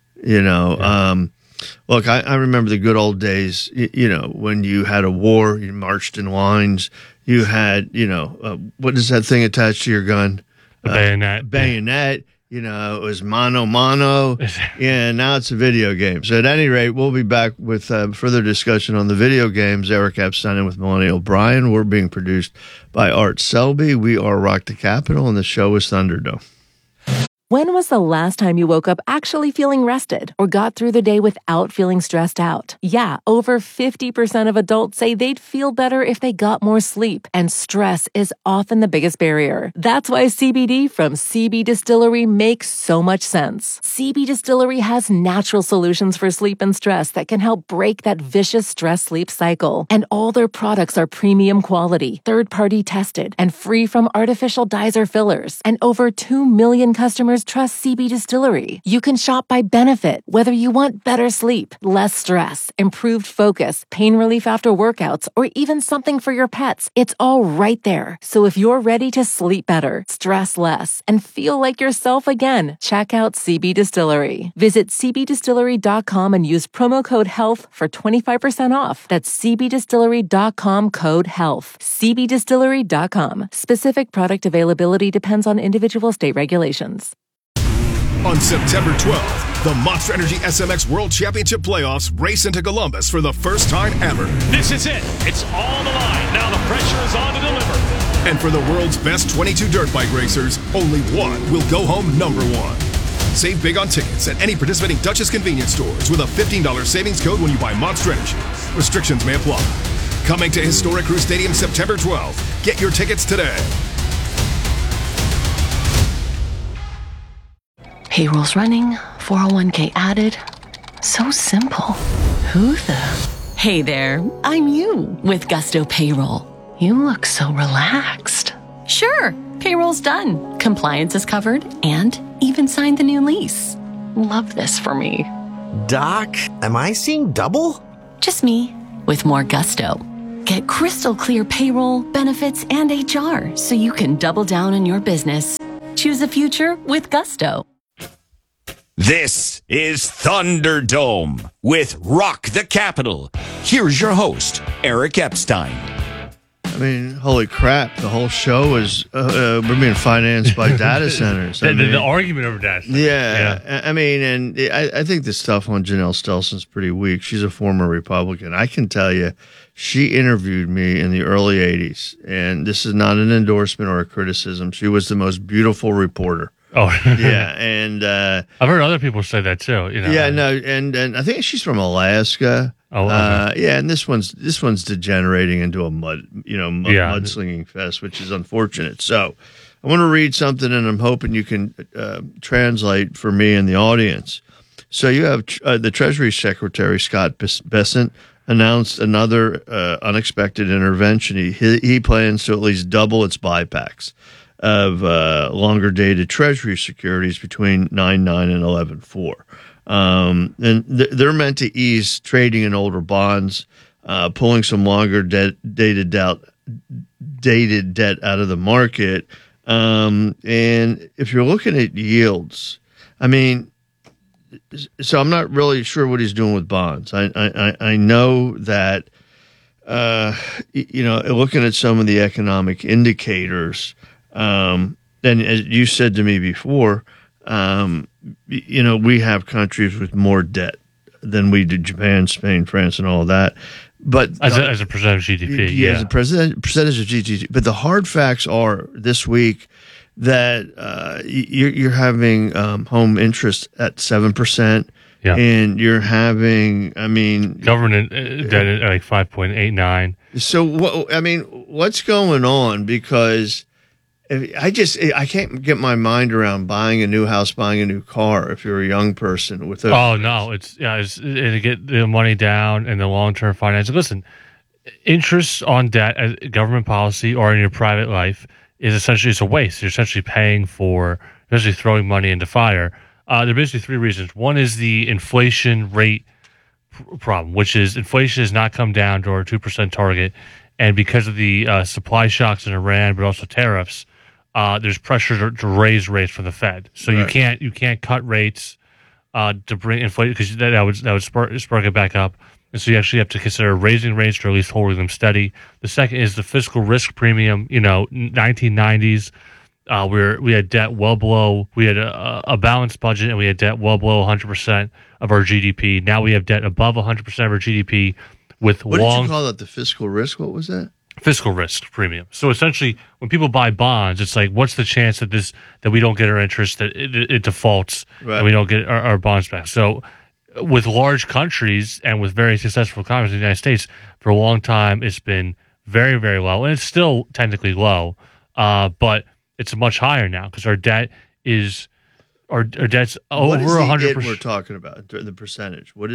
[SPEAKER 1] Look, I remember the good old days. When you had a war, you marched in lines. You had, what is that thing attached to your gun?
[SPEAKER 2] The bayonet.
[SPEAKER 1] Bayonet. It was mano mano. Yeah, now it's a video game. So at any rate, we'll be back with further discussion on the video games. Eric Epstein and with Melanie O'Brien. We're being produced by Art Selby. We are Rock the Capitol, and the show is Thunderdome.
[SPEAKER 3] When was the last time you woke up actually feeling rested or got through the day without feeling stressed out? Yeah, over 50% of adults say they'd feel better if they got more sleep, and stress is often the biggest barrier. That's why CBD from CB Distillery makes so much sense. CB Distillery has natural solutions for sleep and stress that can help break that vicious stress-sleep cycle. And all their products are premium quality, third-party tested, and free from artificial dyes or fillers. And over 2 million customers trust CB Distillery. You can shop by benefit, whether you want better sleep, less stress, improved focus, pain relief after workouts, or even something for your pets. It's all right there. So if you're ready to sleep better, stress less, and feel like yourself again, check out CB Distillery. Visit cbdistillery.com and use promo code HEALTH for 25% off. That's cbdistillery.com code HEALTH. cbdistillery.com. Specific product availability depends on individual state regulations.
[SPEAKER 10] On September 12th, the Monster Energy SMX World Championship Playoffs race into Columbus for the first time ever.
[SPEAKER 13] This is it. It's all on the line. Now the pressure is on to deliver.
[SPEAKER 10] And for the world's best 22 dirt bike racers, only one will go home number one. Save big on tickets at any participating Duchess convenience stores with a $15 savings code when you buy Monster Energy. Restrictions may apply. Coming to Historic Crew Stadium September 12th. Get your tickets today.
[SPEAKER 3] Payroll's running, 401k added. So simple. Who the? Hey there, I'm you with Gusto Payroll. You look so relaxed. Sure, payroll's done. Compliance is covered and even signed the new lease. Love this for me.
[SPEAKER 9] Doc, am I seeing double?
[SPEAKER 3] Just me with more gusto. Get crystal clear payroll, benefits, and HR so you can double down on your business. Choose a future with Gusto.
[SPEAKER 6] This is Thunderdome with Rock the Capital. Here's your host, Eric Epstein.
[SPEAKER 1] I mean, holy crap, the whole show is we're being financed by data centers.
[SPEAKER 2] The argument over data centers.
[SPEAKER 1] Yeah. I mean, and I think the stuff on Janelle Stelson's pretty weak. She's a former Republican. I can tell you, she interviewed me in the early 80s, and this is not an endorsement or a criticism. She was the most beautiful reporter.
[SPEAKER 2] Oh,
[SPEAKER 1] yeah, and
[SPEAKER 2] I've heard other people say that too. You know,
[SPEAKER 1] yeah, no, and I think she's from Alaska.
[SPEAKER 2] Oh, okay.
[SPEAKER 1] Yeah, and this one's degenerating into a mudslinging fest, which is unfortunate. So, I want to read something, and I'm hoping you can translate for me and the audience. So, you have the Treasury Secretary Scott Bessent announced another unexpected intervention. He plans to at least double its buybacks of longer dated Treasury securities between 9.9 and 11.4. And they're meant to ease trading in older bonds, pulling some longer dated debt out of the market. And if you're looking at yields, I mean, so I'm not really sure what he's doing with bonds. I know that, looking at some of the economic indicators, and as you said to me before, we have countries with more debt than we do, Japan, Spain, France, and all of that. But
[SPEAKER 2] as a percentage of GDP,
[SPEAKER 1] as a percentage of GDP. But the hard facts are this week that you're having home interest at 7%.
[SPEAKER 2] Yeah.
[SPEAKER 1] And you're having,
[SPEAKER 2] government debt at like 5.89.
[SPEAKER 1] So what's going on? Because I can't get my mind around buying a new house, buying a new car if you're a young person with a.
[SPEAKER 2] Oh no, it's to get the money down and the long-term financing. Listen, interest on debt as government policy or in your private life is essentially a waste. You're essentially paying for, essentially throwing money into fire. There are basically three reasons. One is the inflation rate problem, which is inflation has not come down to our 2% target, and because of the supply shocks in Iran, but also tariffs. There's pressure to raise rates from the Fed, so right. you can't cut rates to bring inflation because that would spark it back up, and so you actually have to consider raising rates or at least holding them steady. The second is the fiscal risk premium. 1990s, we had debt well below. We had a balanced budget, and we had debt well below 100% of our GDP. Now we have debt above 100% of our GDP. What
[SPEAKER 1] did you call that? The fiscal risk? What was that?
[SPEAKER 2] Fiscal risk premium. So essentially, when people buy bonds, it's like, what's the chance that we don't get our interest, that it defaults, right, and we don't get our bonds back? So with large countries and with very successful economies in the United States, for a long time, it's been very, very low. And it's still technically low, but it's much higher now because our debt is, our debt's over 100%.
[SPEAKER 1] What we're talking about, the percentage. What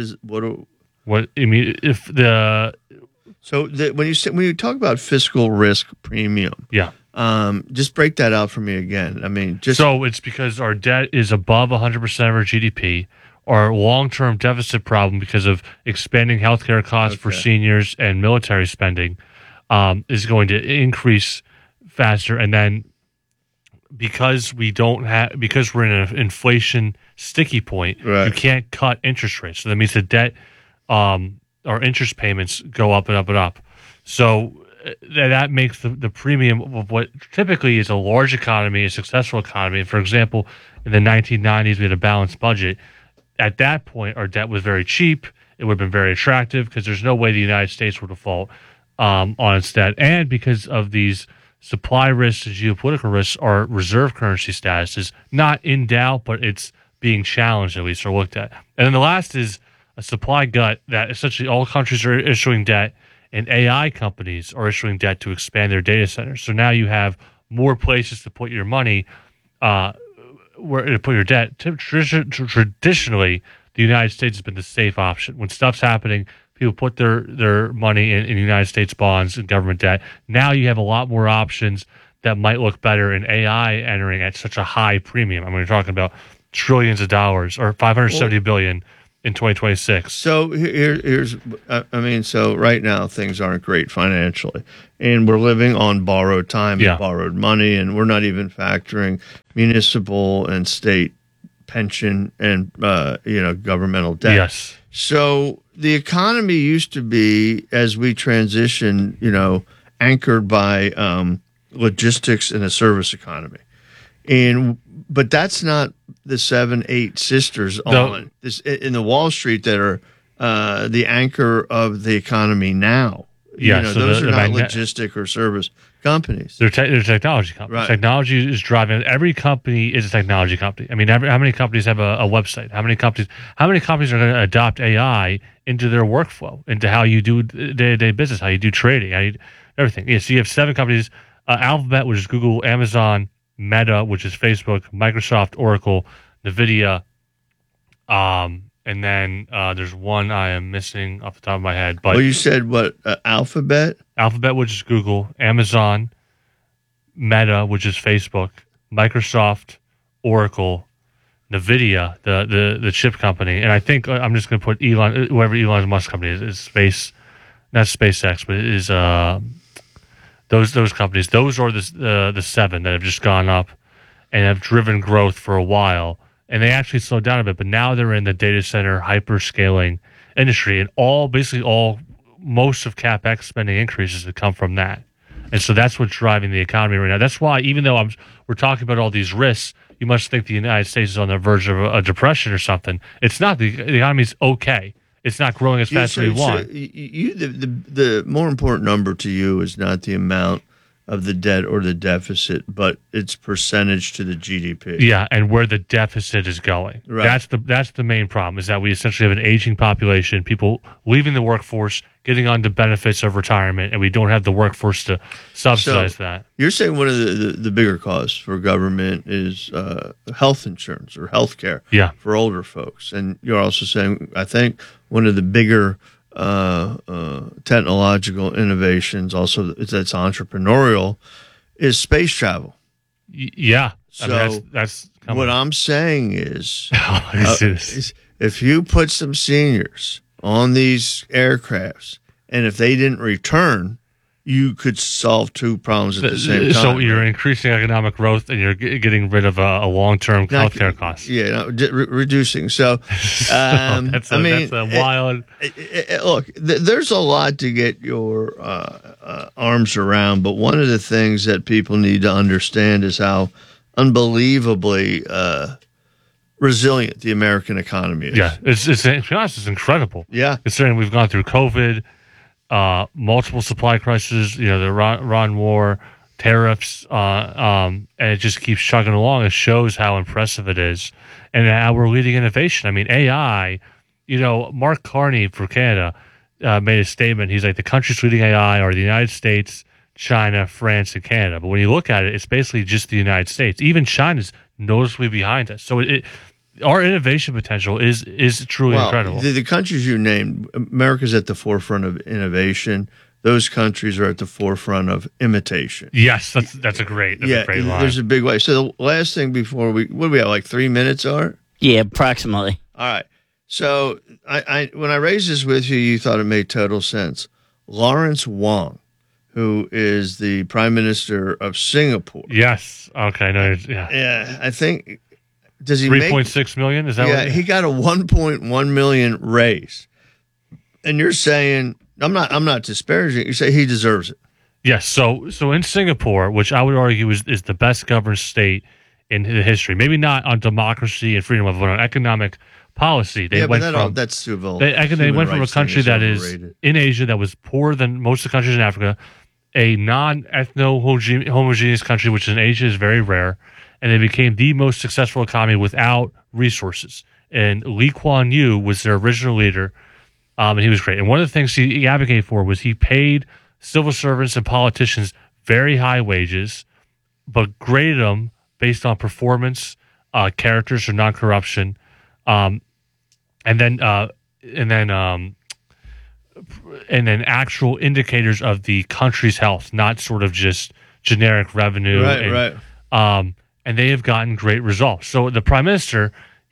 [SPEAKER 2] I mean, if the...
[SPEAKER 1] So when you talk about fiscal risk premium,
[SPEAKER 2] yeah,
[SPEAKER 1] just break that out for me again. I mean,
[SPEAKER 2] so it's because our debt is above 100% of our GDP. Our long-term deficit problem, because of expanding healthcare costs for seniors and military spending, is going to increase faster. And then because we're in an inflation sticky point, right, you can't cut interest rates. So that means the debt. Our interest payments go up and up and up. So that makes the premium of what typically is a large economy, a successful economy. For example, in the 1990s, we had a balanced budget. At that point, our debt was very cheap. It would have been very attractive because there's no way the United States would default on its debt. And because of these supply risks and geopolitical risks, our reserve currency status is not in doubt, but it's being challenged at least or looked at. And then the last is a supply gut that essentially all countries are issuing debt, and AI companies are issuing debt to expand their data centers. So now you have more places to put your money, where to put your debt. Traditionally, the United States has been the safe option. When stuff's happening, people put their money in United States bonds and government debt. Now you have a lot more options that might look better in AI entering at such a high premium. I mean, we're talking about trillions of dollars or $570 billion in 2026.
[SPEAKER 1] So here's, so right now things aren't great financially, and we're living on borrowed time and borrowed money, and we're not even factoring municipal and state pension and governmental debt.
[SPEAKER 2] Yes.
[SPEAKER 1] So the economy used to be, as we transition, anchored by logistics and a service economy, but that's not the 7-8 sisters on this in the Wall Street that are the anchor of the economy now.
[SPEAKER 2] Yeah, so
[SPEAKER 1] those are not logistic or service companies.
[SPEAKER 2] They're technology companies. Right. Technology is driving. Every company is a technology company. I mean, how many companies have a website? How many companies are going to adopt AI into their workflow, into how you do day-to-day business, how you do trading, everything? Yeah, so you have 7 companies: Alphabet, which is Google; Amazon; Meta, which is Facebook; Microsoft; Oracle; NVIDIA. And then there's one I am missing off the top of my head. But
[SPEAKER 1] you said what? Alphabet?
[SPEAKER 2] Alphabet, which is Google; Amazon; Meta, which is Facebook; Microsoft; Oracle; NVIDIA, the chip company. And I think I'm just going to put whoever Elon Musk company is Space, not SpaceX, but it is those companies. Those are the 7 that have just gone up and have driven growth for a while. And they actually slowed down a bit, but now they're in the data center hyperscaling industry, and most of CapEx spending increases that come from that. And so that's what's driving the economy right now. That's why, even though we're talking about all these risks, you must think the United States is on the verge of a depression or something. It's not. The economy's okay. It's not growing as fast as we want.
[SPEAKER 1] The more important number to you is not the amount of the debt or the deficit, but its percentage to the GDP.
[SPEAKER 2] Yeah, and where the deficit is going.
[SPEAKER 1] Right.
[SPEAKER 2] That's the main problem, is that we essentially have an aging population, people leaving the workforce, getting onto benefits of retirement, and we don't have the workforce to subsidize that.
[SPEAKER 1] You're saying one of the bigger costs for government is health insurance or health care for older folks. And you're also saying, I think, one of the bigger technological innovations, also that's entrepreneurial, is space travel.
[SPEAKER 2] So that's
[SPEAKER 1] what I'm saying is, if you put some seniors on these aircrafts, and if they didn't return, you could solve 2 problems at the same time.
[SPEAKER 2] So you're increasing economic growth, and you're getting rid of a long-term healthcare cost.
[SPEAKER 1] Yeah, reducing. So,
[SPEAKER 2] that's a wild.
[SPEAKER 1] Look, there's a lot to get your arms around, but one of the things that people need to understand is how unbelievably resilient the American economy is.
[SPEAKER 2] Yeah, it's incredible.
[SPEAKER 1] Yeah,
[SPEAKER 2] considering we've gone through COVID. Multiple supply crises, the Iran war, tariffs, and it just keeps chugging along. It shows how impressive it is and how we're leading innovation. I mean, AI, Mark Carney for Canada made a statement. He's like, the countries leading AI are the United States, China, France, and Canada. But when you look at it, it's basically just the United States. Even China's noticeably behind us. So our innovation potential is truly incredible.
[SPEAKER 1] The countries you named, America's at the forefront of innovation. Those countries are at the forefront of imitation.
[SPEAKER 2] Yes, that's a great line.
[SPEAKER 1] There's a big way. So the last thing before what do we have, like 3 minutes, Art?
[SPEAKER 14] Yeah, approximately.
[SPEAKER 1] All right. So I when I raised this with you, you thought it made total sense. Lawrence Wong, who is the Prime Minister of Singapore.
[SPEAKER 2] Yes. Okay. No.
[SPEAKER 1] Yeah. I think. Does he
[SPEAKER 2] 3.6 million? Is that what
[SPEAKER 1] he got a 1.1 million raise. And you're saying I'm not disparaging. You say he deserves it.
[SPEAKER 2] Yes. So in Singapore, which I would argue is the best governed state in the history, maybe not on democracy and freedom level, but on economic policy. They went from
[SPEAKER 1] that's civil.
[SPEAKER 2] They went from a country that is in Asia that was poorer than most of the countries in Africa, a non-ethno-homogeneous country, which in Asia is very rare. And they became the most successful economy without resources. And Lee Kuan Yew was their original leader, and he was great. And one of the things he advocated for was he paid civil servants and politicians very high wages, but graded them based on performance characters, so non-corruption, and then actual indicators of the country's health, not sort of just generic revenue.
[SPEAKER 1] Right.
[SPEAKER 2] And they have gotten great results. So the Prime Minister,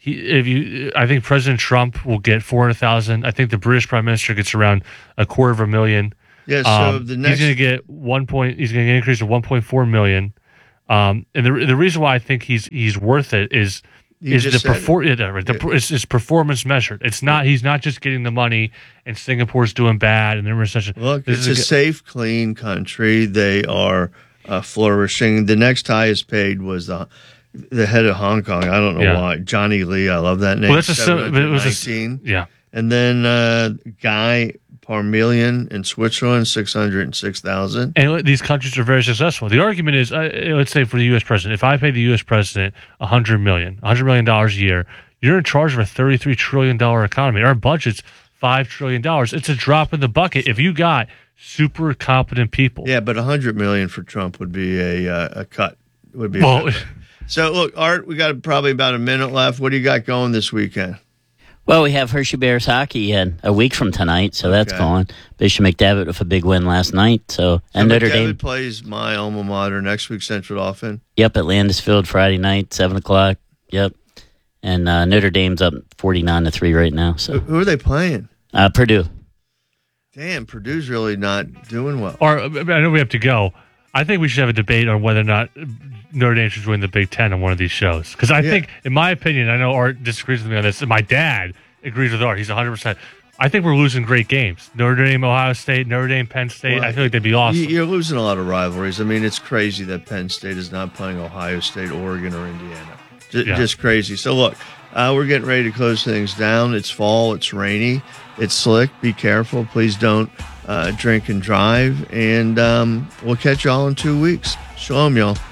[SPEAKER 2] I think President Trump will get 400,000. I think the British Prime Minister gets around 250,000.
[SPEAKER 1] Yeah. So the next,
[SPEAKER 2] he's going to get He's going to get an increase of 1.4 million. And the reason why I think he's worth it is his performance measured. It's not he's not just getting the money and Singapore's doing bad and they're in recession.
[SPEAKER 1] Look, it's a safe, clean country. They are flourishing. The next highest paid was the head of Hong Kong. I don't know why. Johnny Lee. I love that name.
[SPEAKER 2] Well, it was yeah.
[SPEAKER 1] And then Guy Parmelian in Switzerland, 606,000.
[SPEAKER 2] And these countries are very successful. The argument is, let's say for the U.S. president, if I pay the U.S. president $100 million a year, you're in charge of a $33 trillion economy. Our budget's $5 trillion. It's a drop in the bucket if you got super competent people.
[SPEAKER 1] Yeah, but $100 million for Trump would be a cut. Would be a cut. So, look, Art, we got probably about a minute left. What do you got going this weekend?
[SPEAKER 14] Well, we have Hershey Bears hockey a week from tonight, so that's going. Bishop McDevitt with a big win last night. And Notre Dame
[SPEAKER 1] plays my alma mater next week, Central Dauphin.
[SPEAKER 14] Yep, at Landis Field Friday night, 7:00. Yep, and Notre Dame's up 49-3 right now. So
[SPEAKER 1] who are they playing?
[SPEAKER 14] Purdue.
[SPEAKER 1] Damn, Purdue's really not doing well.
[SPEAKER 2] I know we have to go. I think we should have a debate on whether or not Notre Dame should win the Big Ten on one of these shows. Because I think, in my opinion, I know Art disagrees with me on this, and my dad agrees with Art. He's 100%. I think we're losing great games. Notre Dame, Ohio State, Notre Dame, Penn State. Well, I feel like they'd be awesome.
[SPEAKER 1] You're losing a lot of rivalries. I mean, it's crazy that Penn State is not playing Ohio State, Oregon, or Indiana. Just crazy. So, look, we're getting ready to close things down. It's fall. It's rainy. It's slick. Be careful. Please don't drink and drive. And we'll catch y'all in 2 weeks. Shalom, y'all.